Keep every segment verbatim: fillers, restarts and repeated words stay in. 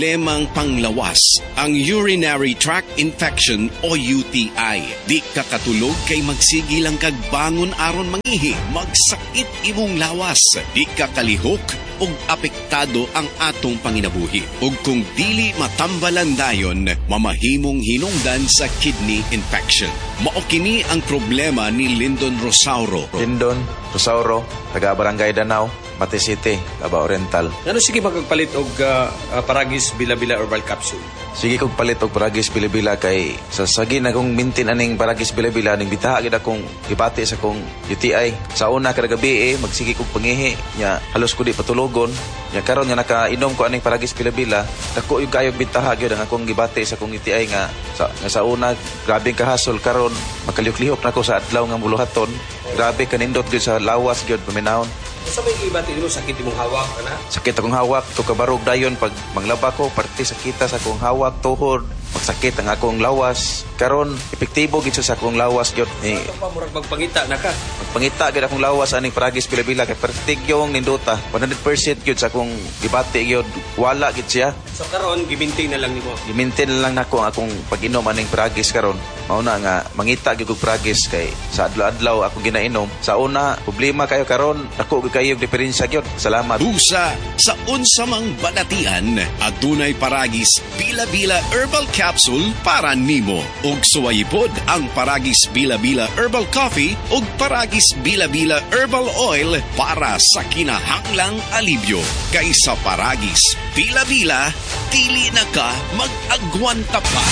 Lemang panglawas, ang urinary tract infection o U T I. Di ka katulog kay magsigi lang kagbangon aron mangihi, magsakit imong lawas. Di ka kalihok ug apektado ang atong panginabuhi. Ug kung dili matambalan dayon, mamahimong hinungdan sa kidney infection. Mao kini ang problema ni Lyndon Rosauro. Lyndon Rosauro, taga Barangay Danau, Mati City, Davao Oriental. Ano sige magpagpalit og uh, uh, Paragis Bila-Bila Herbal Capsule? Sige kog palit og Paragis Bila-Bila kay sa sagi na kong mintin aning Paragis Bila-Bila ning bitaha gid akong gibati sa kong U T I. Sa una kada gabi eh magsige kog pangihi nya halos ko di patulogon. Nya karon nga nakainom ko aning Paragis Bila-Bila, dako yung kayog bitaha gyud ang akong gibati sa kong U T I nga sa, nga sa una grabeng kahasol karon makalihok-lihok nako sa adlaw nga buluhaton. Grabe kanindot gyud sa lawas gyud paminahon. Sa may ibati mo sakit imong hawak ana? Sakit akong hawak to kabarog dayon pag manglaba ko parte sakita sa akong hawak tuhod, magsakit ang akong lawas. Karon epektibo gid sa akong lawas gyud. Eh, pa murag magpangita na ka. Magpangita gid akong lawas aning Paragis Bila-Bila kay pertig yung ninduta. one hundred percent gyud sa akong gibati gyud wala gid siya. So karon gimintin na lang nimo. Gimintin lang nako ang akong pag-inom aning Paragis karon. Mao na nga mangita gyud og Paragis kay sa adlaw-adlaw akong ginainom. Sa una problema kayo karon ako kayo diferensya gyud. Salamat. Busa sa unsa mang balatian, adunay Paragis Bila-Bila Herbal Capsule para nimo. Ug suwayipod ang Paragis Bila-Bila Herbal Coffee ug Paragis Bila-Bila Herbal Oil para sa kinahanglang alibyo. Kay sa Paragis Bila-Bila, dili na ka mag-agwanta pa.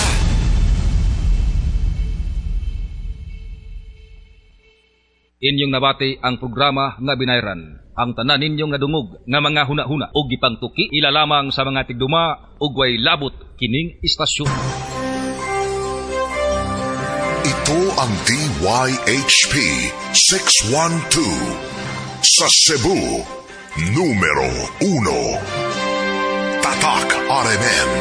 Inyong nabati ang programa nga binayran. Ang tanan ninyong nga dungog nga mga huna-huna o gipangtuki ilalamang sa mga tigduma ug way labot kining istasyon. Ito ang D Y H P six one two sa Cebu, numero uno. Tatak R M N.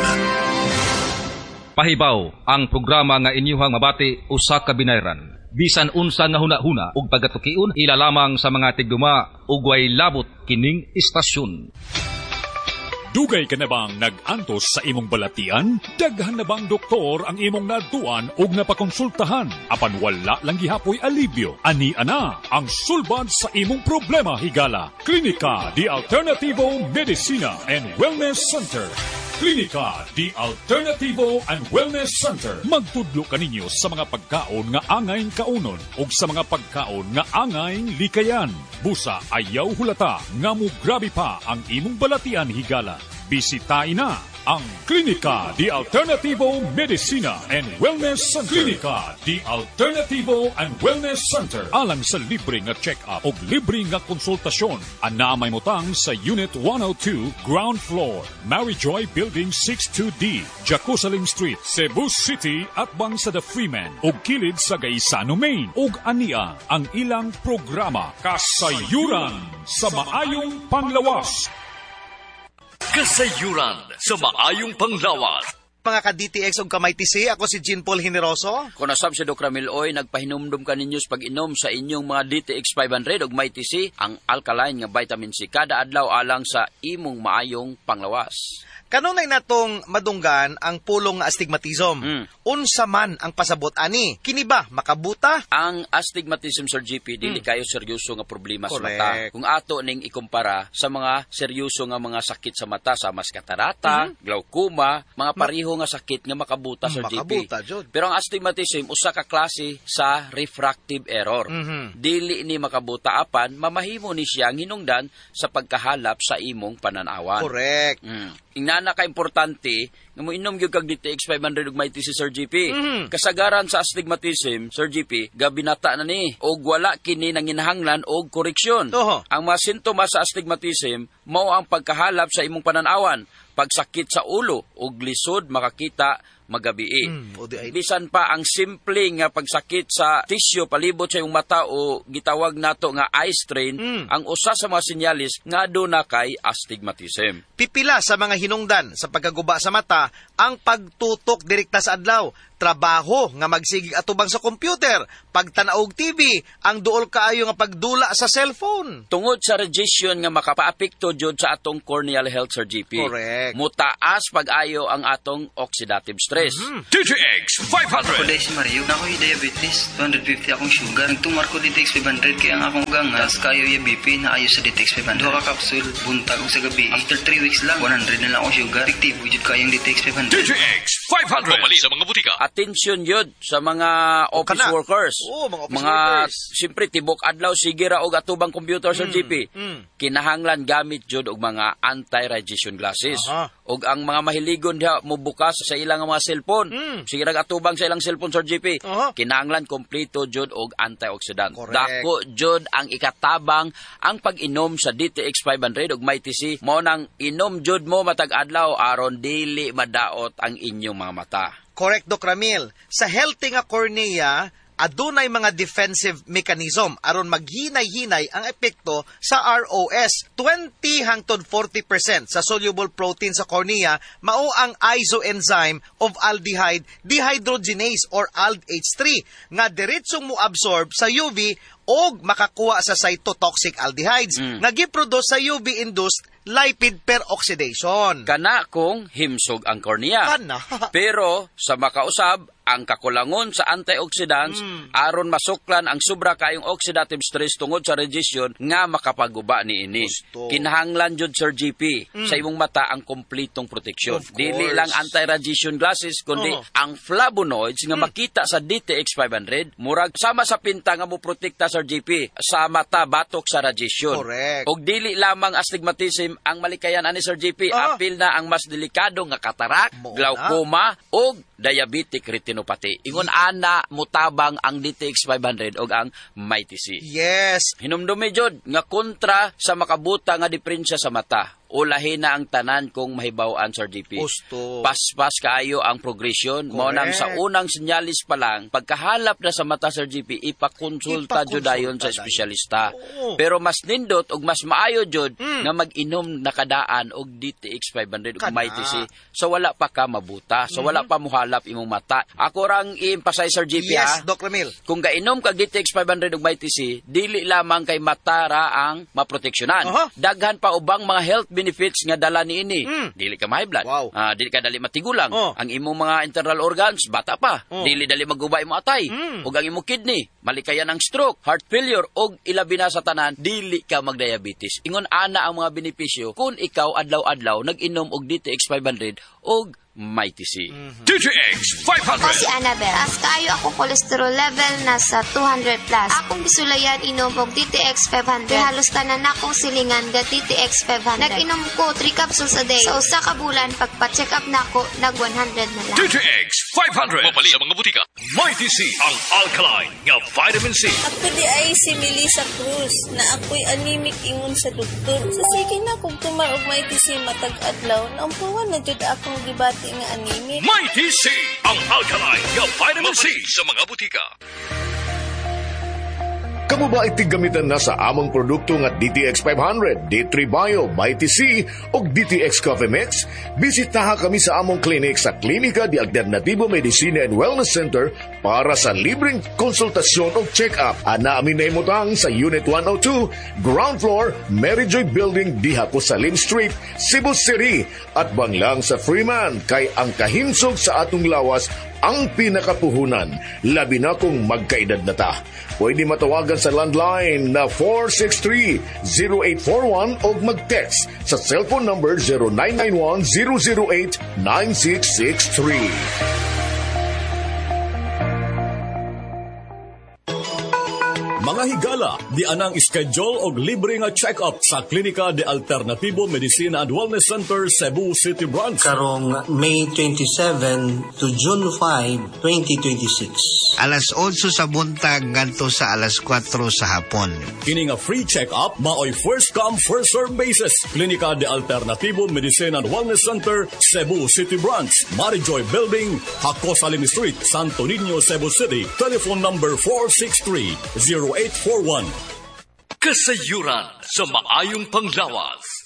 Pahibaw ang programa nga inyuhang mabati usa ka binayran. Bisan unsa nga huna-huna ug pagatukion ilalamang sa mga tigduma ug way labot kining istasyon. Dugay ka na bang nag-antos sa imong balatian? Daghan na bang doktor ang imong naduan ug napakonsultahan? Apan wala lang gihapoy alibyo. Ani ana ang sulbad sa imong problema higala. Klinika di Alternativo Medicina and Wellness Center. Klinika di Alternativo and Wellness Center. Magtudlo kaninyo sa mga pagkaon nga angayng kaunon ug sa mga pagkaon nga angayng likayan. Busa ayaw hulata nga mo grabe pa ang imong balatian higala. Bisitahin na ang Klinika di Alternativo Medicina and Wellness Center. Klinika di Alternativo and Wellness Center. Alang sa libre nga check-up o libre nga konsultasyon. Anamay motang sa Unit one oh two, Ground Floor, Maryjoy Building six two D, Jacusaling Street, Cebu City at bang sa The Freeman o kilid sa Gaisano, Maine. Ug ania ang ilang programa Kasayuran sa Maayong Panglawas. Kasayuran sa Maayong Panglawas. Mga ka-D T X ug kamay T C, ako si Jean Paul Generoso. Kung nasab si Doc Ramil Oy, nagpahinumdum ka ninyo sa pag-inom sa inyong mga D T X five hundred ug may T C, ang alkaline nga vitamin C kada adlaw alang sa imong maayong panglawas. Kanunay natong madunggan ang pulong nga astigmatism. Mm. Unsa man ang pasabot ani? Kini ba makabuta? Ang astigmatism, Sir G P, dili mm. kayo seryoso nga problema Correct. sa mata. Kung ato ning ikumpara sa mga seryoso nga mga sakit sa mata, sa mas katarata, mm-hmm. glaucoma, mga pariho nga sakit nga makabuta, Sir makabuta, G P. Jod. Pero ang astigmatism usa ka klase sa refractive error. Mm-hmm. Dili ni makabuta apan mamahimo ni siya hinungdan sa pagkahalap sa imong pananawan. Correct. Mm. Ingana ka importante nga moinom gyud kag D T X five hundred ug may T C, Sir G P. Mm-hmm. Kasagaran sa astigmatism, Sir G P, gabinata na ni og wala kini nanginahanglan og koreksyon. Oho. Ang mga sintomas sa astigmatism mao ang pagkahalap sa imong pananawan, pagsakit sa ulo ug lisod makakita magabii. Mm, Bisan pa ang simple nga pagsakit sa tissue palibot sa imong mata o gitawag nato nga eye strain, mm. ang usa sa mga sinyalis nga aduna kay astigmatism. Pipila sa mga hinungdan sa pagkaguba sa mata ang pagtutok direkta sa adlaw. trabaho nga magsigig atubang sa computer, pagtanaog T V, ang duol kaayo nga pagdula sa cellphone. Tungod sa radiation nga makapaapekto jud sa atong corneal health, Sir G P. Correct. Mutaas pag-ayo ang atong oxidative stress. Mm-hmm. D T X five hundred. Ako dahil si Mario, na ako'y diabetes, two fifty akong sugar. Nagtumar ko D T X five hundred kaya ang akong gangas, kayo yung B P na ayo sa D T X five hundred. Duha ka kapsul, buntag sa gabi. After three weeks lang, one hundred na lang akong sugar. Effective, wujud kayong D T X five hundred. D T X five hundred. Pamali sa mga butika. Attention yun sa mga office kana. workers. Oo, mga office workers. Siyempre, tibok adlaw, sige ra og atubang computer, Sir Mm, G P. mm. Kinahanglan gamit jud og mga anti-radiation glasses. Aha. Og ang mga mahiligon diha mobukas sa ilang mga cellphone. Mm. Sige ra atubang sa ilang cellphone, Sir G P. Aha. Kinahanglan kompleto jud og antioxidant. Correct. Dako jud ang ikatabang ang pag-inom sa D T X five hundred og may T C. Mao nang inom jud mo matag adlaw aron dili madaot ang inyong mga mata. Correct, Doc Ramil. Sa healthy nga cornea, adunay mga defensive mechanism aron maghinay-hinay ang epekto sa R O S. twenty hangtod forty percent sa soluble protein sa cornea mao ang isoenzyme of aldehyde dehydrogenase or A L D H three nga diretsong mo absorb sa U V og makakuha sa cytotoxic aldehydes Mm. nga giproduce sa U V-induced lipid peroxidation. Kana kung himsog ang kornea. Kana. Pero sa makausab, ang kakulangon sa antioxidants Mm. aron masuklan ang sobra kayong oxidative stress tungod sa radiation nga makapaguba ni ini. Gusto. Kinahanglan jud, Sir G P, sa imong mata ang kompletong proteksyon. Of Dili course. lang anti-radiation glasses kundi Oo. ang flavonoids nga makita sa D T X five hundred murag sama sa pinta nga moprotekta, Sir G P, sa mata batok sa radiation. Correct. Og dili lamang astigmatism ang malikayan ani, Sir G P, Ah. apil na ang mas delikado nga katarak, Mo na. glaucoma og diabetic retinopathy. Ingon ana mutabang ang D T X five hundred og ang Mighty C. Yes. Hinumdumi jud nga kontra sa makabuta nga diferensya sa mata. Ulahin na ang tanan kung mahibaw-an, Sir G P. Gusto. Paspas kaayo ang progression. Mao nang sa Correct. unang senyalis pa lang, pagkahalap na sa mata, Sir G P, ipakonsulta jud dayon sa Ipakonsulta espesyalista. Oo. Pero mas nindot og mas maayo jud Mm. nga mag-inom nakadaan og D T X five hundred ug Kana. Mighty C. So wala pa ka mabuta. So wala pa muhalap imong mata. Ako rang i-emphasize, Sir G P, ha? Yes, Doc Ramil. Kung gainom kag D T X five hundred ug Mighty C, dili lamang kay mata ra ang maproteksyonan. Aha. Daghan pa ubang mga health benefits nga dala niini. Mm. Dili ka ma-high blood. Wow. Ah, dili ka dali matigulang. Oh. Ang imong mga internal organs bata pa. Oh. Dili dali maguba imong atay. Mm. Ug ang imong kidney, malikayan ang stroke, heart failure og ilabi na sa tanan, dili ka magdiabetes. Ingon ana ang mga benepisyo kung ikaw adlaw-adlaw nag-inom og D T X five hundred og Mighty C. D T X five Ako hundred. si Annabelle. Taas kayo ako cholesterol level nasa two hundred plus. Akong bisulayan inom og D T X five hundred. Kaya halos tanan akong silingan ga D T X five hundred. Nag-inom ko three capsules a day. Sa usa ka bulan pagpa-check up nako nag one hundred na lang. D T X five hundred. Mapali sa mga butika. Mighty C, ang alkaline nga vitamin C. Ako di ay si Melissa Cruz na ako'y anemic ingon sa doktor. So sige na kung tumar og may tisi matag adlaw, naampuan na jud akong gibati nga anemic. Mighty C, ang alkaline nga vitamin C sa mga butika. Kamu ba itigamitan na sa among produkto nga D T X five hundred, D three Bio, Mighty C o D T X Coffee Mix? Bisitaha kami sa among clinic sa Klinika de Alternativo Medicina and Wellness Center para sa libreng konsultasyon o check-up. Ana amin na imutang sa Unit one oh two, Ground Floor, Maryjoy Building, diha po sa Lim Street, Cebu City. At banglang sa Freeman, kay ang kahimsog sa atong lawas ang pinakapuhunan, labi na kung magkaedad na ta. Pwede matawagan sa landline na four six three, zero eight four one o mag-text sa cellphone number zero nine nine one, zero zero eight, nine six six three. Mga higala, di anang schedule og libre nga check-up sa Klinika de Alternativo Medicina and Wellness Center, Cebu City Branch. Karong May twenty-seven to June five, twenty twenty-six. Alas otso sa buntag ngadto sa alas kwatro sa hapon. Kini nga free check-up maoy first come first serve basis. Klinika de Alternativo Medicina and Wellness Center, Cebu City Branch, Maryjoy Building, Hakos Alim Street, Santo Niño, Cebu City. Telephone number four six three, zero eight four one. Kasayuran sa maayong panglawas.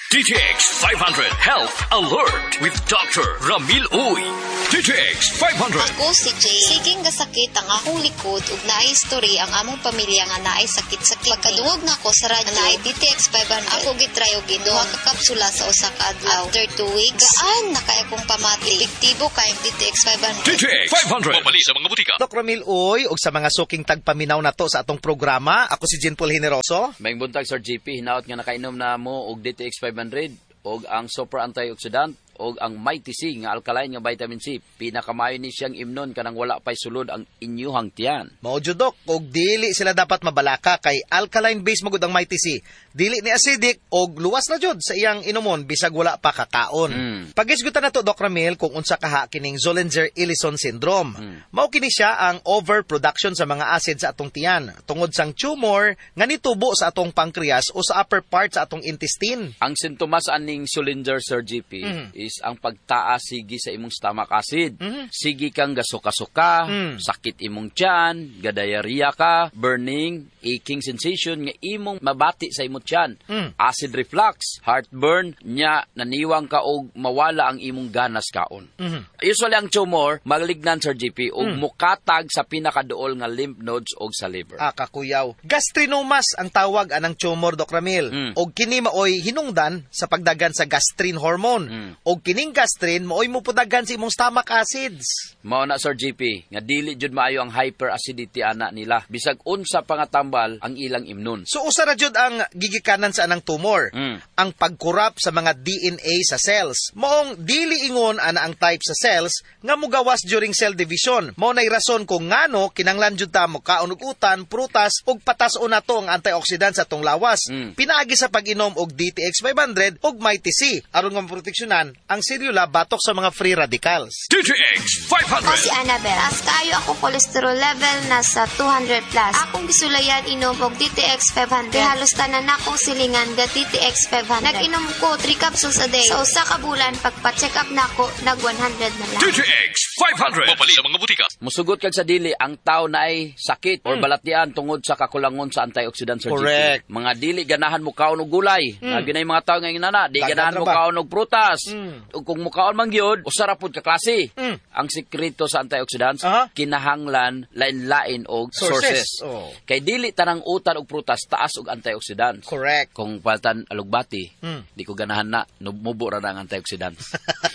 D T X five hundred Health Alert with Doctor Ramil Uy. D T X five hundred. Ako si Jay. Siging gasakit ang akong likod ug naay history ang among pamilya nga naay sakit-sakit. Pagkadungog na ko sa radyo naay D T X five hundred. Ako gitry og giduha ka kapsula sa usa ka adlaw. After two weeks, gaan na kay akong pamati. Epektibo kay ang D T X five hundred. D T X five hundred. Mabali sa mga butika. Doc Ramil Uy, ug sa mga suking tagpaminaw na to sa atong programa, ako si Jean Paul Generoso. May buntag Sir G P, hinaot nga nakainom na mo og D T X five hundred og ang super antioxidant og ang Mighty C nga alkaline nga vitamin C. Pinakamayo ni siyang imnon kanang wala pay sulod ang inyuhang tiyan. Mao jud Dok, og dili sila dapat mabalaka kay alkaline base magud ang Mighty C. Dili ni acidic og luwas na jud sa iyang inumon bisag wala pa kakaon. Mm. Pagisgutan nato Doc Ramil kung unsa kaha kining Zollinger-Ellison syndrome. Mm. Mao kini siya ang overproduction sa mga acid sa atong tiyan tungod sang tumor nga nitubo sa atong pancreas o sa upper part sa atong intestine. Ang sintomas aning Zollinger, Sir G P, mm. is ang pagtaas sige sa imong stomach acid. Mm-hmm. Sige kang gasuka-suka, mm. sakit imong tiyan, gadayarya ka, burning, aching sensation nga imong mabati sa imong tiyan. Mm. Acid reflux, heartburn, nya naniwang ka og mawala ang imong ganas kaon. Mm-hmm. Usually ang tumor malignant, Sir G P, og mm. mukatag sa pinakaduol nga lymph nodes og sa liver. Ah, kakuyaw. Gastrinomas ang tawag anang tumor, Doc Ramil. Mm. Og kini maoy hinungdan sa pagdagan sa gastrin hormone. Mm. Og kining gastrin maoy mupudagan sa imong stomach acids. Mao na Sir G P, nga dili jud maayo ang hyperacidity ana nila. Bisag unsa pa nga tambal ang ilang imnon. So usa ra jud ang gigikanan sa anang tumor. Mm. Ang pagkurap sa mga D N A sa cells. Maong dili ingon ana ang type sa cells nga mugawas during cell division. Mao nay rason kung ngano kinanglan jud ta mo kaon og utan, prutas ug patas-on nato ang antioxidant sa atong lawas. Mm. Pinaagi sa pag-inom og D T X five hundred ug Mighty C aron nga maproteksyonan ang selula batok sa mga free radicals. D T X five hundred. Ako si Annabel. As kayo ako cholesterol level nasa two hundred plus. Akong gisulayan inom og D T X five hundred. Kaya halos tanan akong silingan ga D T X five hundred. Nag-inom ko three capsules a day. Sa usa ka bulan pagpa-check up nako nag one hundred na lang. D T X five hundred. Mabali sa mga butika. Musugot kag sa dili ang tao na ay sakit mm. or balatian tungod sa kakulangon sa antioxidant, Sir Correct. G P. Mga dili ganahan mo kaon og gulay. Mm. Nabi na mga tao nga inana, di ganahan mo kaon og prutas. Mm. Ug kung mukaon man gyud, usara pud ka klase. Mm. Ang sekreto sa antioxidants, uh-huh. kinahanglan lain-lain og sources. sources. Oh. Kay dili tanang utan og prutas taas og antioxidants. Correct. Kung paltan alugbati, mm. di ko ganahan na mubo ra ang antioxidants.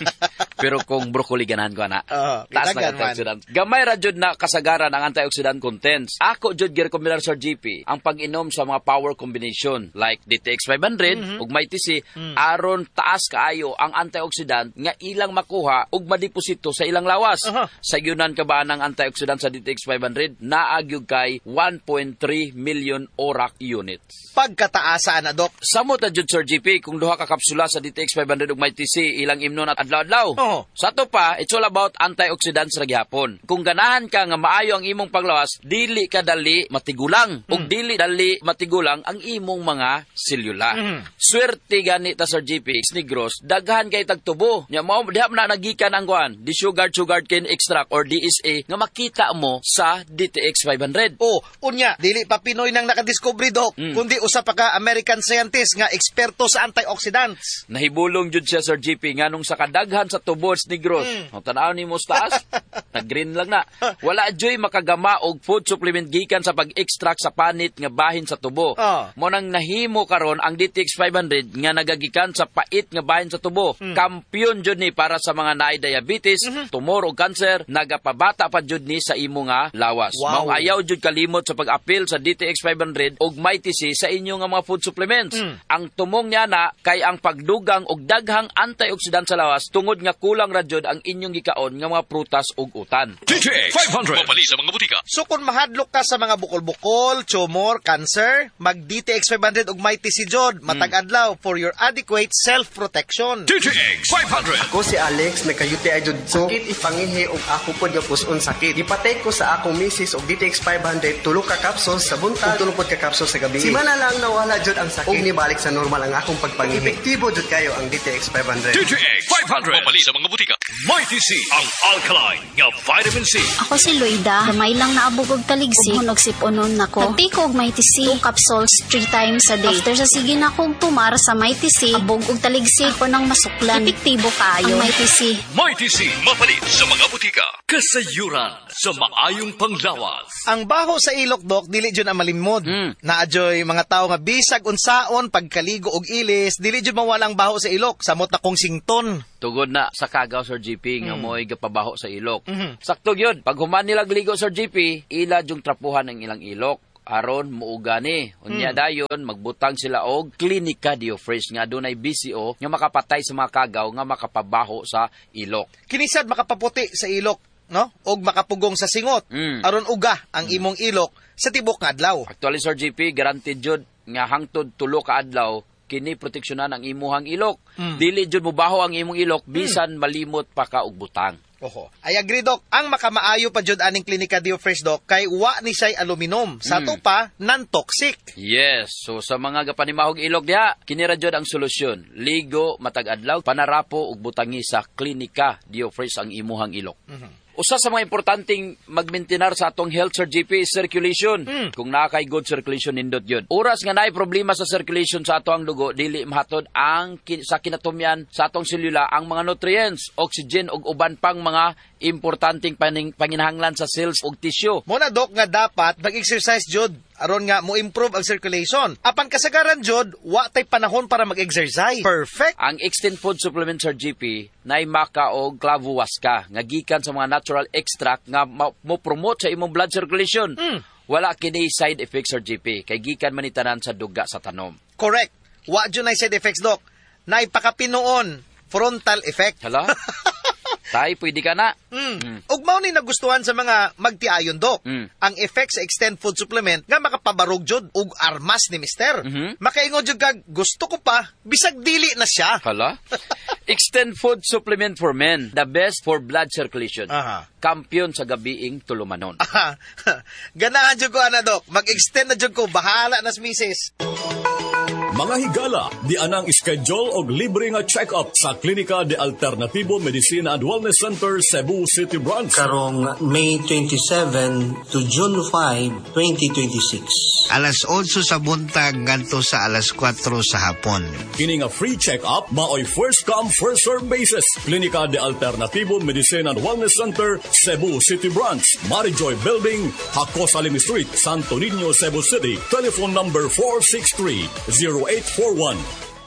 Pero kung broccoli ganahan ko na, uh, taas na antioxidants. Gamay ra jud na kasagaran ang antioxidant contents. Ako jud gi-recommendar Sir G P ang pag-inom sa mga power combination like D T X five hundred mm-hmm. ug Mighty C mm. aron taas kaayo ang antioxidant nga ilang makuha ug madiposito sa ilang lawas. Uh-huh. Sa yunan ka ba ng antioxidant sa D T X five hundred naagyog kay one point three million ORAC units. Pagkataasa na, Dok. Samot na jud Sir G P kung duha ka kapsula sa D T X five hundred ug Mighty C ilang imnon at adlaw-adlaw. Uh-huh. Sa to pa, it's all about antioxidants ra gyapon. Kung ganahan ka nga maayo ang imong panglawas, dili ka dali matigulang mm. ug dili dali matigulang ang imong mga selula. Mm. Swerte gani ta Sir G P Negros, daghan kay tagtubo. Nya mao diha na nagikan ang kuan, di sugar sugar cane extract or D S A nga makita mo sa D T X five hundred. Oh, unya, dili pa Pinoy nang nakadiscovery, Dok, mm. kundi usa pa ka American scientist nga eksperto sa antioxidants. Nahibulong jud siya Sir G P nganong sa kadaghan sa tubo Negros. Mm. Tanaw ni mo taas, nag-green lang na. Wala joy makagama og food supplement gikan sa pag-extract sa panit nga bahin sa tubo. Oh. Mo nang nahimo karon ang D T X five hundred nga nagagikan sa pait nga bahin sa tubo. Mm. Kampiyon jud ni para sa mga naay diabetes, mm-hmm. tumor ug cancer, nagapabata pa jud ni sa imo nga lawas. Wow. Mao ayaw jud kalimot sa pag-apil sa D T X five hundred ug Mighty C sa inyo nga mga food supplements. Mm. Ang tumong niya na kay ang pagdugang og daghang antioxidant sa lawas tungod nga kulang ra jud ang inyong gikaon nga mga prutas ug utan. D T X five hundred. Mabali sa mga butika. So kung mahadlok ka sa mga bukol-bukol, tumor, cancer, mag D T X five hundred ug Mighty C jod matag adlaw for your adequate self-protection. D T X five hundred. Ako si Alex, nagka-U T I jud ko. Sakit ipangihi ug ako pod nga puson sakit. Ipatay ko sa akong misis og D T X five hundred tulo ka capsules sa buntag, tulo pod ka capsules sa gabi. Simana lang nawala jud ang sakit ug nibalik sa normal ang akong pagpangihi. Epektibo jud kayo ang D T X five hundred. D T X five hundred. Mabali sa mga butika. Mighty C, ang alkaline nga vitamin C. Ako si Loida. Gamay lang naabog og taligsik. Hunog siponon nako. Nagtiko og Mighty C. Two capsules three times a day. After sa sige na kong tumar sa Mighty C, abog og taligsik ko nang masuklan. Epektibo kayo ang Mighty C. Mighty C, mapalit sa mga butika. Kasayuran sa maayong panglawas. Ang baho sa ilok, Dok, dili dyan ang malimod. Mm. Naadyoy mga tao nga bisag unsaon pagkaligo og ilis, dili dyan mawalang baho sa ilok. Samot na kong sington. Tugod na sa kagaw, Sir G P, nga Mm. mo'y gapabaho sa ilok. Mhm. Sakto yun. Pag human nilag ligo, Sir G P, ila yung trapuhan ng ilang ilok. Aron muuga ni. Unya Mm. dayon magbutang sila og Clinica Diofresh nga dunay B C O nga makapatay sa mga kagaw nga makapabaho sa ilok. Kinisad makapaputi sa ilok, no? Og makapugong sa singot. Mm. Aron uga ang imong ilok sa tibok nga adlaw. Actually, Sir G P, guaranteed jud nga hangtod tulo ka adlaw kini proteksyonan ang imuhang ilok. Mm. Dili jud mubaho ang imong ilok bisan malimot pa ka og butang. Oho. Ay agree, Dok. Ang makamaayo pa jud aning Clinica Diofresh, Dok, kay wa ni say aluminum. Sa Mm. to pa non-toxic. Yes, so sa mga gapanimahog ilok diha, kini ra jud ang solusyon. Ligo matag adlaw, panarapo ug butangi sa Clinica Diofresh ang imuhang ilok. Mhm. Usa sa mga importanteng magmaintenar sa atong health, Sir G P, is circulation. Mm. Kung nakay good circulation, nindot yun. Oras nga naay problema sa circulation sa atong dugo, dili mahatod ang kin- sa kinatumyan sa atong selula ang mga nutrients, oxygen ug uban pang mga importanteng paning- panginahanglan sa cells ug tissue. Muna, Dok, nga dapat mag-exercise jud aron nga mo improve ang circulation. Apan kasagaran jud, wa tay panahon para mag-exercise. Perfect. Ang Extend Food Supplement, Sir G P, nay maka og clavuasca nga gikan sa mga natural extract nga ma- mo promote sa imong blood circulation. Mm. Wala kini side effects, Sir G P, kay gikan man ni tanan sa duga sa tanom. Correct. Wa jud nay side effects, Dok. Nay pakapinoon frontal effect. Hala? Tay, pwede ka na. Mm. Mm. Ug mao ni nagustuhan sa mga magtiayon, Dok. Mm. Ang effect sa Extend Food Supplement nga makapabarog jud ug armas ni Mister. Mhm. Makaingon jud kag gusto ko pa bisag dili na siya. Hala? Extend Food Supplement for Men, the best for blood circulation. Aha. Kampiyon sa gabiing tulumanon. Aha. Ganahan jud ko ana, Dok. Mag-extend na jud ko, bahala na si Missus Mga higala, di anang schedule og libre nga check-up sa Klinika de Alternativo Medicina and Wellness Center, Cebu City Branch. Karong May twenty-seven to June five, twenty twenty-six. Alas otso sa buntag ngadto sa alas kwatro sa hapon. Kini nga free check-up, maoy first come, first serve basis. Klinika de Alternativo Medicina and Wellness Center, Cebu City Branch, Marijoy Building, Hakos Alim Street, Santo Niño, Cebu City. Telephone number four six three, zero eight four one.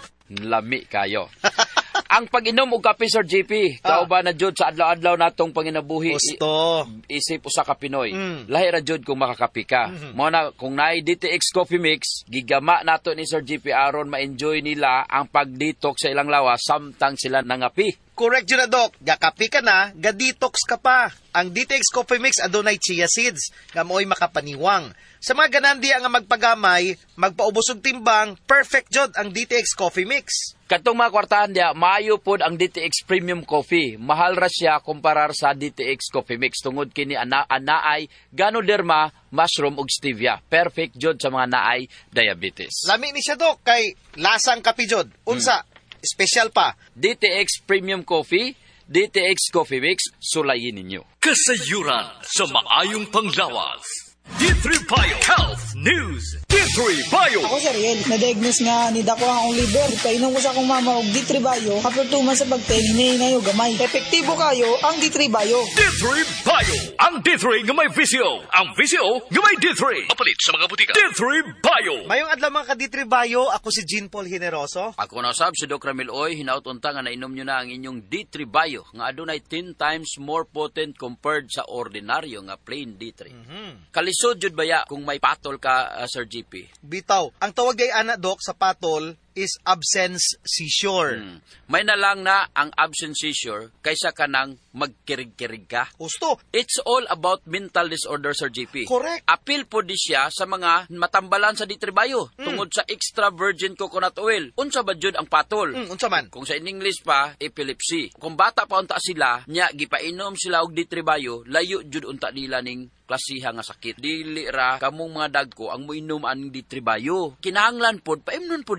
Lami kayo. Ang pag-inom og kape, Sir G P, kauban na jud sa adlaw-adlaw natong panginabuhi. Gusto. I- isip usa ka Pinoy. Mm. Lahi ra jud kung makakape ka. Mhm. Mao na kung naay D T X Coffee Mix, gigama nato ni Sir G P aron ma-enjoy nila ang pag-detox sa ilang lawas samtang sila nangapi. Correct yun na, Dok. Gakapi ka na, ga-detox ka pa. Ang D T X Coffee Mix adunay chia seeds, nga mo'y makapaniwang. Sa mga ganandi nga magpagamay, magpaubos og timbang, perfect jod ang D T X Coffee Mix. Katong mga kwartahan dia, maayo pod ang D T X Premium Coffee. Mahal ra siya kumparar sa D T X Coffee Mix tungod kini ana anaay Ganoderma, mushroom ug stevia. Perfect jod sa mga naay diabetes. Lami ni siya, Dok, kay lasang kapi jod. Unsa, special pa. D T X Premium Coffee, D T X Coffee Mix, sulayin ninyo. Kasayuran sa maayong panglawas. D three Bio Health News. D three Bio. Ako si Ariel, na-diagnose nga ni dako ang liver. Painom ko sa akong mama og D three Bio. After two months sa pagteni ngayon gamay. Epektibo kayo ang D three Bio. D three Bio. Ang D three nga may V C O. Ang V C O nga may D three. Mapalit sa mga butika. D three Bio. Mayong adlaw mga ka-D three Bio, ako si Jean Paul Generoso. Ako na sab si Doc Ramil Oy, hinaut unta nga nainom nyo na ang inyong D three Bio nga adunay ten times more potent compared sa ordinaryo nga plain D three. Mm-hmm. Kalisod jud baya kung may patol ka, uh, Sir G P. Bitaw, ang tawag ay ana, Dok, sa patol is absence seizure. Hmm. May na lang na ang absence seizure kaysa ka nang magkirig-kirig ka. Gusto. It's all about mental disorder, Sir G P. Correct. Appeal po di siya sa mga matambalan sa D three Bio Mm. tungod sa extra virgin coconut oil. Unsa ba jud ang patol? Mm, unsa man? Kung sa in English pa, epilepsy. Kung bata pa unta sila, nya gipainom sila og D three Bio, layo jud unta nila ning klasiha nga sakit. Dili ra kamong mga dagko ang moinom ang D three Bio. Kinahanglan pod paimnon pod ninyo kabataan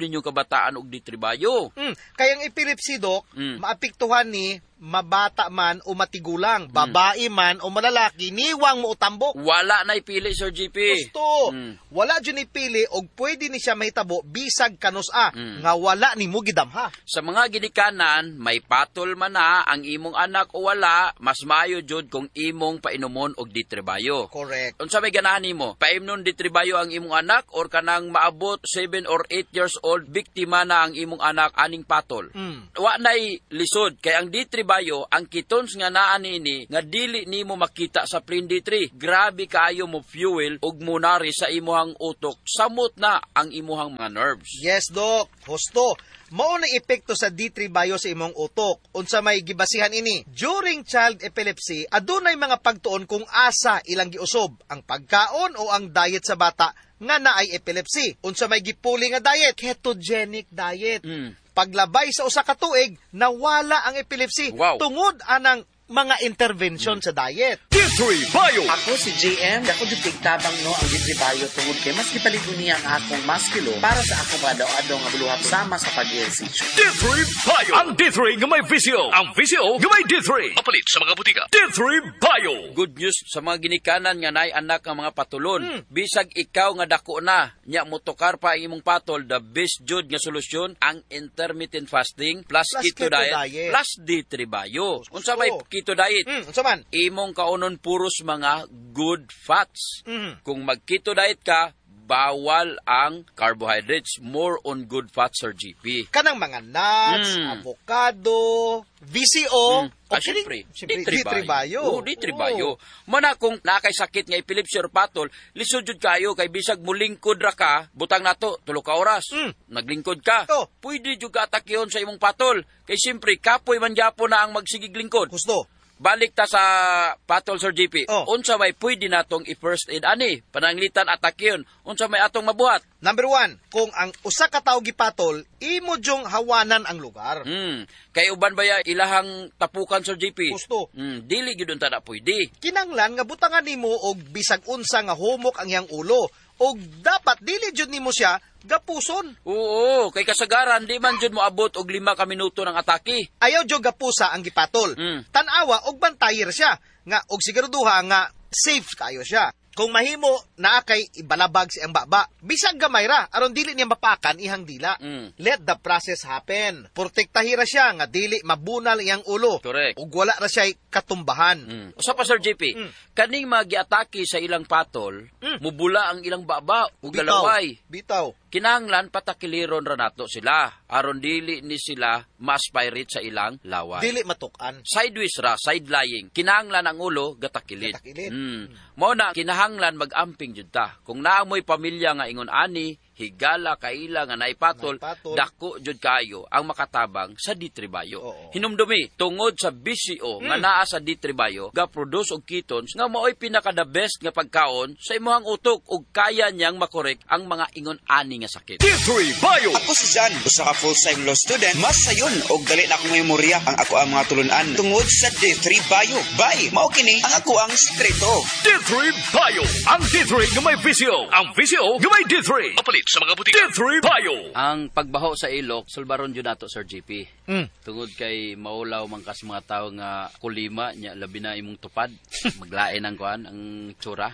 kabataan og D three bayo. Mm. Kayang epilepsy, Dok, Mm. maapektuhan ni mabata man o matigulang, babae man o malalaki, niwang mo utambok. Wala na ipili, Sir G P. Gusto. Mm. Wala dyan ipili og pwede ni siya mahitabo bisag kanus-a Mm. nga wala ni mo gidamha. Sa mga ginikanan, may patol man na ang imong anak o wala, mas maayo jud kung imong painumon og D three bayo. Correct. Unsa may ganahan nimo? Paimnon D three bayo ang imong anak or kanang maabot seven or eight years old, biktima na ang imong anak aning patol. Mm. Wa nay lisod kay ang D three bayo ang kitons nga naa niini nga dili nimo makita sa plain D three. Grabe kaayo mo fuel ug munari sa imuhang utok. Samot na ang imuhang mga nerves. Yes, Dok. Husto. Mao na epekto sa D three bayo sa imong utok. Unsa may gibasihan ini? During child epilepsy, adunay mga pagtuon kung asa ilang giusob, ang pagkaon o ang diet sa bata nga naay epilepsy. Unsa may gipuli nga diet? Ketogenic diet. Mm. Paglabay sa usa ka tuig, nawala ang epilepsy Wow. tungod anang mga intervention sa diet. D three Bio. Ako si J M, ako jud tigtabang no ang D three Bio tungod kay mas gipaligo niya ang akong maskilo para sa ako padaw-adlaw nga buluhap sama sa pag-ehersisyo. D three Bio. Ang D three nga may visio. Ang visio nga may D three. Mapalit sa mga butika. D three Bio. Good news sa mga ginikanan nga naay anak nga mga patulon. Hmm. Bisag ikaw nga dako na, nya motokar pa ang imong patol, the best jud nga solusyon ang intermittent fasting plus, Plus keto, keto diet, diet. plus D three bayo. Gusto. Unsa may keto diet? Hmm, unsa man? Imong kaunon puros mga good fats. Mhm. Kung mag-keto diet ka, bawal ang carbohydrates, more on good fats or G P. Kanang mga nuts, Mm. avocado, V C O, Mm. o Ah, syempre, syempre, D three D three bayo. Oo, D three bayo. Mana kung nakay sakit nga epilepsy or patol, lisod jud kayo kay bisag mulingkod ra ka, butang nato tulo ka oras. Mm. Naglingkod ka. Oh. Pwede jud ka atakyon sa imong patol. Kay syempre kapoy man gyapon na ang magsigig lingkod. Gusto. Balik ta sa patol, Sir G P. Oh. Unsa may pwede natong i-first aid ani? Pananglitan atakyon. Unsa may atong mabuhat? Number one, kung ang usa ka tawo gipatol, imo jong hawanan ang lugar. Hmm. Kay uban baya ilahang tapukan, Sir G P? Gusto. Hmm. Dili gyud unta na pwede. Kinanglan nga butangan nimo og bisag unsa nga humok ang iyang ulo. Og dapat dili jud nimo siya gapuson. Oo, kay kasagaran di man jud mo abot og lima ka minuto ng atake. Ayaw jud gapusa ang gipatol. Mm. Tan-awa og bantayer siya nga og siguraduha nga safe kayo siya. Kung mahimo naa kay ibalabag si ang baba, bisag gamay ra aron dili niya mapakan ihang dila. Mm. Let the process happen. Protektahi ra siya nga dili mabunal iyang ulo. Correct. Ug wala ra siya katumbahan. Mm. Usa pa, Sir J P, Mm. kaning magiatake sa ilang patol, Mm. mubula ang ilang baba ug Bitaw. galaway. Bitaw. Kinahanglan patakiliron ra nato sila aron dili ni sila ma-aspirate sa ilang laway. Dili matukan. Sideways ra, side lying. Kinahanglan ang ulo gatakilit. Gatakilit. Mm. Mao na kinahanglan mag-amping jud ta. Kung naamoy pamilya nga ingon ani, higala kaila nga naipatol, Naipatol. dako jud kayo ang makatabang sa D three bayo. Oo. Hinumdumi tungod sa B C O nga Mm. naa sa D three bayo, ga-produce og ketones nga mao'y pinaka the best nga pagkaon sa imong utok ug kaya niyang makorek ang mga ingon ani nga sakit. D three Bio. Ako si John, usa ka full-time law student. Mas sayon og dali na akong memorya ang ako ang mga tulunan tungod sa D three Bio. Bye, mao kini ang ako ang sekreto. D three Bio. Ang D three nga may visio. Ang visio nga may D three. Mapalit sa mga butika. D three Bio. Ang pagbaho sa ilok, sulbaron jud nato, Sir G P. Mm. Tungod kay maulaw man kas mga tawo nga kulima nya labi na imong tupad, maglain ang kuan ang tsura.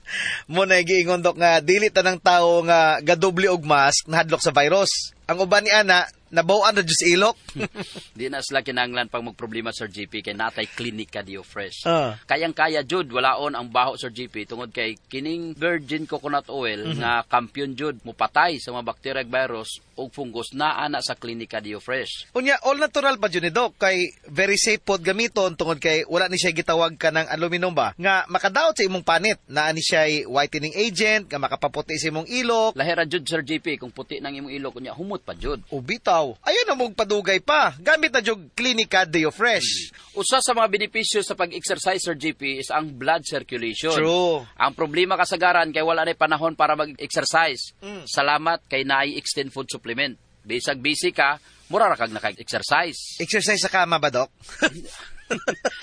Mo na giingon dok nga dili tanang tawo nga gadoble og mask nahadlok sa virus. Ang uban ni ana nabaw-an ra jud sa ilok. Di na sila kinahanglan pag magproblema, Sir G P, kay natay Clinica Dio Fresh. Ah. Kayang-kaya jud walaon ang baho, Sir G P, tungod kay kining virgin coconut oil Mhm. nga kampiyon jud mupatay sa mga bacteria ug virus ug fungus naa na sa Clinica Dio Fresh. Unya all natural pa jud ni dok kay very safe pod gamiton tungod kay wala ni siya gitawag ka ng aluminum ba nga makadaot sa imong panit naa ni siya whitening agent nga makapaputi sa imong ilok. Lahira jud, Sir G P, kung puti nang imong ilok unya humot pa jud. Ubitaw. Ayun na mong padugay pa. Gamit na jud Clinica Dio Fresh. Usa sa mga benepisyo sa pag-exercise, Sir G P, is ang blood circulation. True. Ang problema kasagaran kay wala na panahon para mag-exercise. Mm. Salamat kay naay extend food supplement. Bisag busy ka, mura ra kag naka-exercise. Exercise sa kama ba, dok?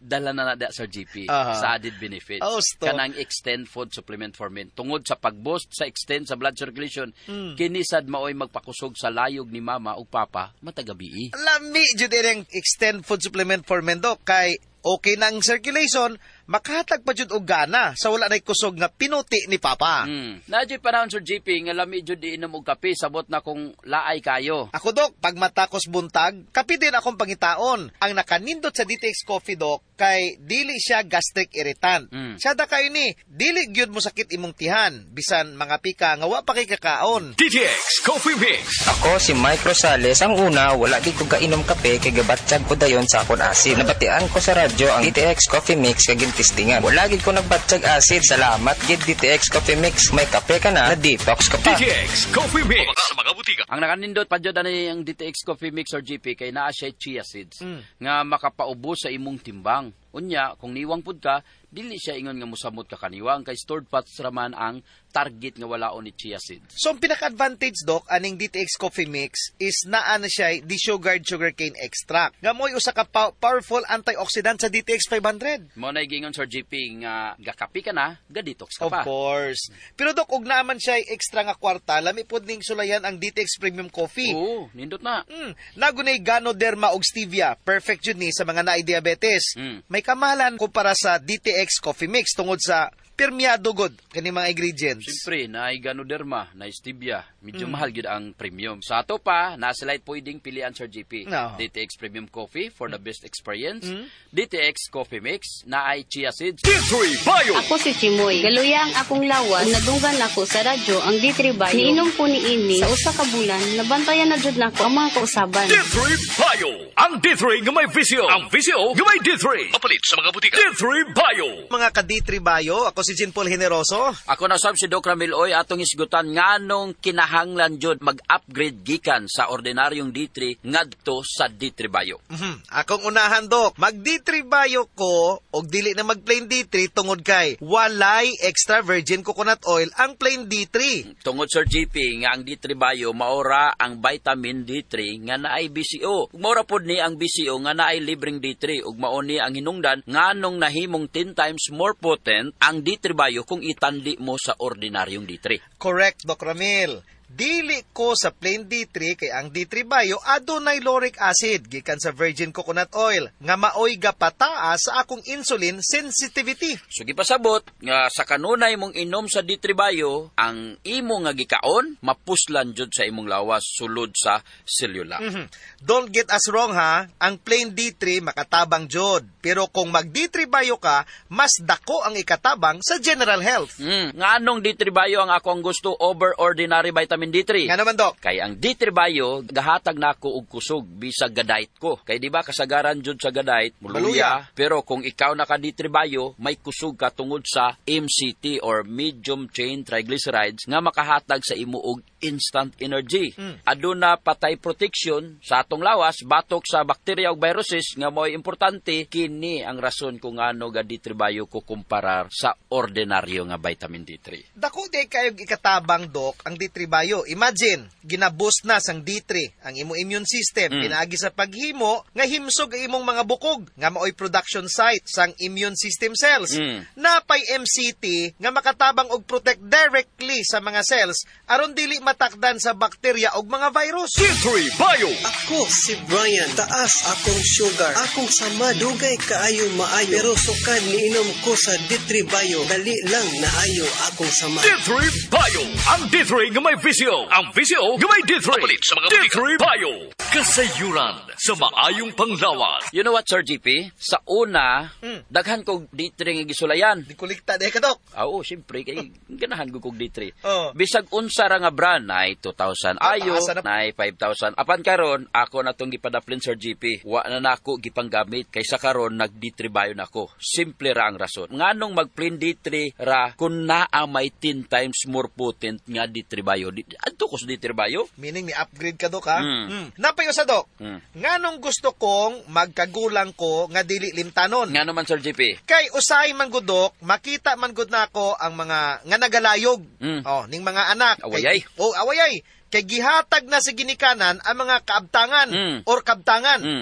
dala na na Sir G P Aha. sa added benefits. Oh, sto. Kanang extend food supplement for men. Tungod sa pag-boost sa extend sa blood circulation, Mm. kinisad maoy magpakusog sa layog ni mama ug papa matagabi. Lami jud ang extend food supplement for men Dok kay okay na ang circulation, makahatag pa jud og gana sa wala nay kusog nga pinuti ni Papa. Mm. Nadyo panahon Sir G P nga lami jud iinom og kape sabot na kung laay kayo. Ako Dok, pag matakos buntag, kape din akong pangitaon. Ang nakanindot sa D T X Coffee Dok kay dili siya gastric irritant. Mm. Siya da kayo ni, dili gyud mo sakit imong tihan, bisan mga pika nga wa pa kay kakaon. D T X Coffee Mix. Ako si Mike Rosales. Ang una, wala di ko kainom kape kay gabatsyag ko dayon sa akon asid. Nabatian ko sa radyo ang D T X Coffee Mix kay gintistingan. Wala gid ko nagbatsyag asid. Salamat gid D T X Coffee Mix. May kape ka na, na detox ka pa. D T X Coffee Mix. Sa mga butika. Ang nakanindot pa jud ani ang D T X Coffee Mix or G P kay naa siya chia seeds Mm. nga makapaubos sa imong timbang. Unya, kung niwang pud ka, dili siya ingon nga musamot ka kaniwang kay stored fats raman ang target nga walaon ni chia seeds. So, ang pinaka-advantage, Doc, aning D T X Coffee Mix is naa na siya desugared sugarcane extract. Nga mo'y usa ka pa- powerful antioxidant sa D T X five hundred. Mo na gingon Sir G P nga gakapi ka na, ga-detox ka Of pa. course. Pero Doc, ug naman siya extra nga kwarta, lami pod ning sulayan ang D T X Premium Coffee. Oo, nindot na. Mm, nagunay Ganoderma ug Stevia. Perfect jud ni sa mga naay diabetes. Mm. May kamahalan kumpara sa D T X Coffee Mix tungod sa permeado god kani mga ingredients. Siyempre, na Ganoderma, na Stevia, medyo Mm. mahal gid ang premium. Sa ato pa, na sila pwedeng pilian Sir G P. No. D T X Premium Coffee for the best experience. Mm. D T X Coffee Mix na ay chia seeds. D three Bio. Ako si Chimoy. Galuya ang akong lawas. Nadunggan ako sa radyo ang D three Bio. Niinom ko ni ini sa usa ka bulan. Nabantayan na jud nako ang mga kausaban. D three Bio. Ang D three nga may visyo. Ang visyo nga may D three. Mapalit sa mga butika. D three Bio. Mga ka D three Bio, ako si Jean Paul Generoso. Ako na sab si Doc Ramil Oy atong isgutan nganong kinahanglan jud mag-upgrade gikan sa ordinaryong D three ngadto sa D three Bio. Mhm. Akong unahan, Doc. Mag D three Bio ko og dili na mag plain D three tungod kay walay extra virgin coconut oil ang plain D three. Tungod Sir G P nga ang D three Bio maora ang vitamin D three nga naay B C O. Ug maora pod ni ang B C O nga naay libreng D three ug mao ni ang hinungdan nganong nahimong ten times more potent ang D three Bio kung itanli mo sa ordinaryong D three. Correct, Doc Ramil. Dili ko sa plain D three kay ang D three Bio adunay lauric acid gikan sa virgin coconut oil nga maoy gapataas sa akong insulin sensitivity. So gipasabot nga sa kanunay mong inom sa D three Bio, ang imo nga gikaon mapuslan jud sa imong lawas sulod sa selula. Mhm. Don't get us wrong ha, ang plain D three makatabang jud. Pero kung mag D three Bio ka, mas dako ang ikatabang sa general health. Mm, nga anong D three Bio ang akong gusto over ordinary vitamin D three? Nga naman, Doc. Kay ang D three Bio gahatag nako og kusog bisag gadait ko. Kay di ba kasagaran jud sa gadait, muluya. Maluya. Pero kung ikaw naka D three Bio, may kusog ka tungod sa M C T or medium chain triglycerides nga makahatag sa imo og instant energy. Mm. Aduna patay protection sa atong lawas batok sa bakterya ug viruses nga mo'y importante. Kini ang rason kung ano ga D three Bio ko kumparar sa ordinaryo nga vitamin D three. Dako di kayo ikatabang, Doc, ang D three Bio. Imagine, ginaboost na sang D three ang imo immune system. Mm. Pinaagi sa paghimo nga himsog ang imong mga bukog nga maoy production site sang immune system cells. Mm. Napay M C T nga makatabang og protect directly sa mga cells aron dili matakdan sa bakterya og mga virus. D three Bio. Ako si Brian, taas akong sugar. Akong sama, dugay kaayo maayo. Pero sukad niinom ko sa D three Bio, dali lang naayo akong sama. D three Bio. Ang D three nga may visyo. Ang visyo nga may D three. Mapalit sa mga D three Bio. Kasayuran sa maayong panglawas. You know what, Sir G P? Sa una, Mm. daghan kog D three nga gisulayan. Di kulikta di ka, Doc. Ah, Oo, siyempre, kay ganahan ko kog D three. Oh. Bisag unsa ra nga brand na two thousand Ah, ayo, taasa na- na five thousand. Apan karon ako na tong gipadaplin Sir G P. Wa na nako gipanggamit kaysa karon nag D three Bio nako. Simple ra ang rason. Nganong mag plain D three ra kun naa may ten times more potent nga D three Bio. Di- Adto ko sa D three Bio. Meaning ni upgrade ka, Doc, ha? Mm. Mm. Napayo sa, Doc. Mm. Nganong gusto kong magkagulang ko nga dili limtanon. Nga naman Sir G P. Kay usay man gud, Doc, makita man gud nako ang mga nga nagalayog. Mm. Oh, ning mga anak. Awayay. Kay, oh, awayay. Kay gihatag na sa ginikanan ang mga kaabtangan Mm. or kabtangan. Mm.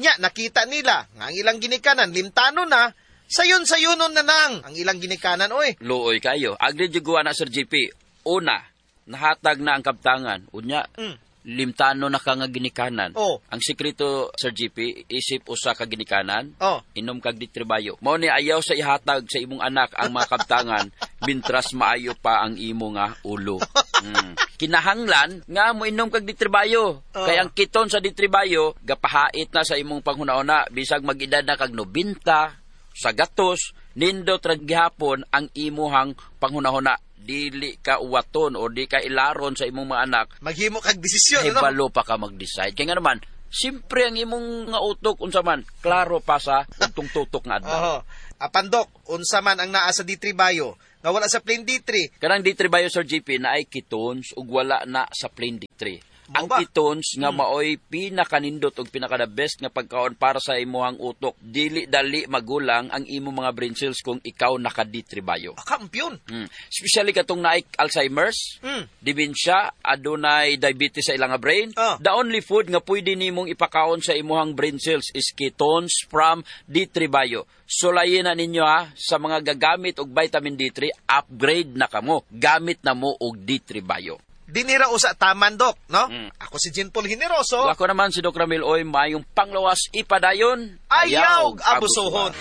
Nya, nakita nila nga ang ilang ginikanan, limtano na, sayon-sayonon na nang ang ilang ginikanan, oy. Luoy kayo. Agri juguan na, Sir G P. Una, nahatag na ang kabtangan. Unya, Mm. limtano na ka nga ginikanan. Oh. Ang sikreto, Sir G P, isip usa ka ginikanan, Oh. inom kag ditribayo. Mao ni ayaw sa ihatag sa imong anak ang mga kabtangan, bintras maayo pa ang imo nga ulo. Mm. Kinahanglan nga mo inom kag ditribayo. Oh. Kaya ang kiton sa ditribayo, gapahait na sa imong panghuna-una, bisag mag-edad na kag nobenta, sa gatos, nindot ra gihapon ang imuhang panghuna-una. Dili ka uwaton o di ka ilaron sa imong mga anak. Maghimo kag desisyon, no? Balo pa ka mag-decide. Kaya nga naman, simpre ang imong nga utok, unsa man, klaro pa sa utong tutok nga adlaw. Oho. Apandok, unsa man ang naa sa D three Bio, nga wala sa plain D three. Kanang D three Bio, Sir G P, na ay ketones ug wala na sa plain D three. Ang ba? ketones nga Hmm. maoy pinakanindot ug pinaka the best nga pagkaon para sa imuhang utok. Dili dali magulang ang imo mga brain cells kung ikaw naka D three Bio. Kampiyon. Hmm. Especially katong naay Alzheimer's, Hmm. dementia, adunay diabetes sa ilang nga brain. Oh. The only food nga pwede nimong ipakaon sa imuhang brain cells is ketones from D three Bio. Sulayin na ninyo ha, sa mga gagamit og vitamin D three, upgrade na kamo. Gamit na mo og D three Bio. Dinira usa taman, Dok, no? Mm. Ako si Jean Paul Generoso. Ako naman si Doc Ramil Oy, mayong panglawas ipadayon, ayaw abusohon.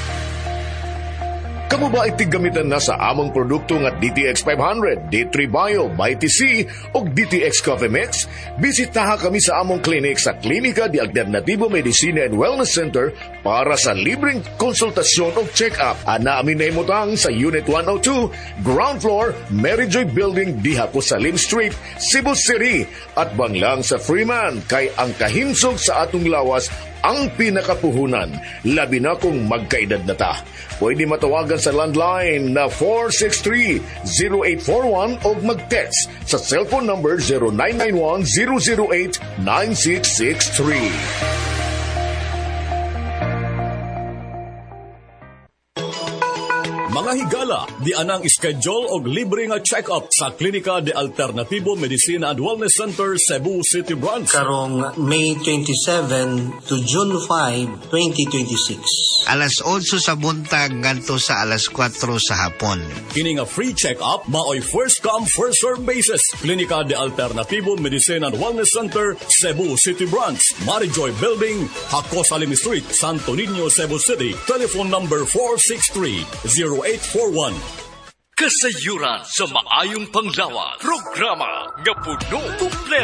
Kamu ba itigamitan na sa among produkto nga D T X five hundred, D three Bio, Mighty C o D T X Coffee Mix? Bisitaha kami sa among clinic sa Klinika de Alternativo Medicina and Wellness Center para sa libreng konsultasyon o check-up. Ana amin na imutang sa Unit one oh two, Ground Floor, Mary Joy Building, Diha Salim Street, Cebu City. At banglang sa Freeman, kay ang kahinsog sa atong lawas ang pinakapuhunan, labi na kung magkaedad na ta. Pwede matawagan sa landline na four six three, zero eight four one o mag-text sa cellphone number zero nine nine one, zero zero eight, nine six six three. Mga higala, di anang schedule og libre nga check-up sa Klinika de Alternativo Medicina and Wellness Center, Cebu City Branch. Karong May twenty-seven to June five, twenty twenty-six. Alas otso sa buntag ngadto sa alas kwatro sa hapon. Kini nga free check-up maoy first come first serve basis. Klinika de Alternativo Medicina and Wellness Center, Cebu City Branch, Mary Joy Building, Salim Street, Santo Niño, Cebu City. Telephone number four six three, zero eight four one. Kasayuran sa maayong panglawas. Programa nga puno kumple